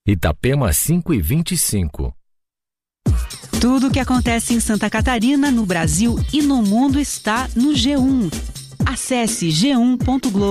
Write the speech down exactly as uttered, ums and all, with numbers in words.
Itapema cinco e vinte e cinco. Tudo o que acontece em Santa Catarina, no Brasil e no mundo está no G um. Acesse g um ponto globo.